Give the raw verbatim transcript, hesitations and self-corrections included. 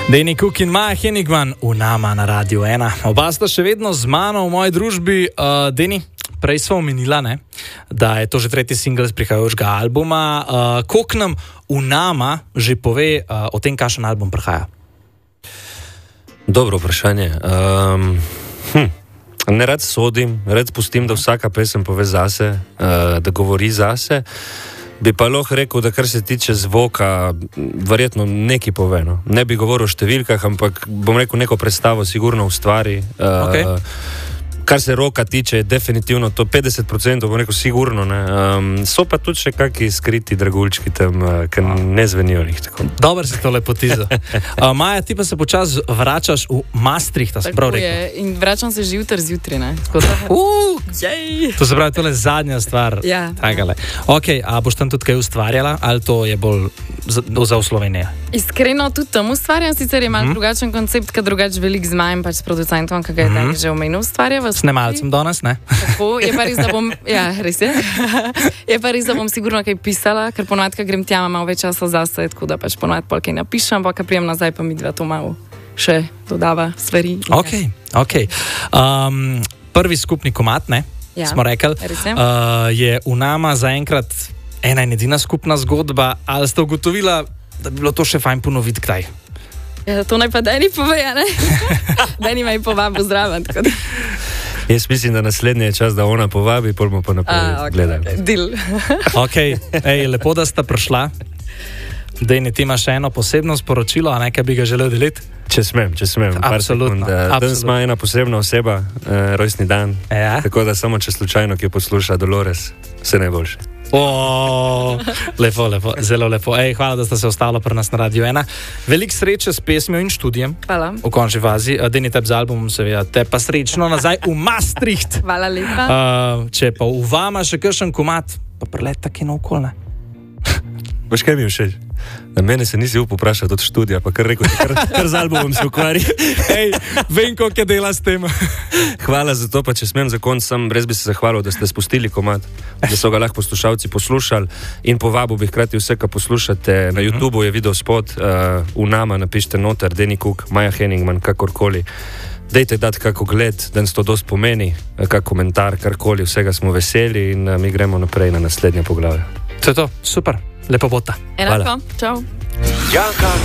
Danny Cook in Maja Henigman, Unama na Radiu ena. Oba sta še vedno z mano v moji družbi. Uh, Danny, prej smo omenila, ne, da je to že tretji singl z prihajajočega albuma. Uh, koliko nam Unama že pove uh, o tem, kakšen album prihaja? Dobro vprašanje. Um, hm. Ne rad sodim, rad pustim, da vsaka pesem pove zase, uh, da govori zase. Bi pa lahko rekel, da kar se tiče zvoka, verjetno nekaj pove. No. Ne bi govoril o številkah, ampak bom rekel, neko predstavo sigurno ustvari. Uh, Okay. Kar se roka tiče, je definitivno to petdeset procentov, bom rekel, sigurno. Ne. Um, so pa tudi še kakšni skriti dragulčki tam, uh, ki ne zvenijo njih tako. Dobro si to lepo tizo. Uh, Maja, ti pa se počasi vračaš v Maastricht, sem prav rekel. Je. In vračam se že jutri zjutraj, ne? Da... Uh, Jej. to se pravi, to je zadnja stvar. Ja. Takale. Ok, a boš tam tudi kaj ustvarjala, ali to je bolj za, za v Sloveniji? Iskreno tudi tam ustvarjam, sicer je malo Mhm. mm. drugačen koncept, ker drugač velik zmajem pač s producentom, ki ga je Mhm. mm. že omenil, ustvarja. Snemalcem danes, ne? Tako, je pa res, da bom, ja, res je. Je pa res, da bom sigurno kaj pisala, ker ponovadi, ko grem tja, imam malo več časa zase, tako da pač ponovadi pol kaj napišem, pa ko prijem nazaj, pa mi dva to malo še dodava stvari. Ok, ok. Um, prvi skupni komad, ne? Ja, Smo rekli, res je. uh, je Unama zaenkrat ena in edina skupna zgodba, ali ste ugotovila, da bi bilo to še fajn ponoviti kdaj? Ja, to naj pa Danny pove, ja, ne? Danny me je povabil zraven, tako da... Jaz mislim, da naslednje je čas, da ona povabi, pol bomo pa naprej A, ok, gledali. ok, deal. Ok, ej, lepo, da sta prišla. Dejni, ti imaš še eno posebno sporočilo, a nekaj bi ga želel deliti? Če smem, če smem. par Absolutno, sekund. Eh, Danes absolutno. ima ena posebna oseba, eh, rojstni dan. Ja. Tako da samo če slučajno, ki posluša Dolores, vse najboljše. O, lepo, lepo, zelo lepo. Ej, hvala, da ste se ostali pri nas na Radiu ena. Veliko sreče s pesmijo in študijem. Hvala. V končni fazi. Deni te z albumom, seveda, te pa srečno nazaj v Maastricht. Hvala lepa. Uh, če pa v vama še kakšen komad, pa prelet taki na okolne. Veš, kaj mi je všeč? Na mene se nisi upal vprašati od študija, pa kar rekel, kar, kar z albumom se ukvari. Ej, vem, koliko je dela s tem. Hvala za to, pa če smem za konc, sam res bi se zahvalil, da ste spustili komad, da so ga lahko poslušalci poslušali in povabil bi hkrati vse, kar poslušate. Na YouTubeu je video spot, uh, Unama, napišite noter, Danny Cook, Maja Henigman, kakorkoli. Dejte dati kako gled, da nas to dosti pomeni, kak komentar, karkoli, vsega smo veseli in uh, mi gremo naprej na naslednje poglavje. To je to, super, lepo bota. Enako, čau. Jaka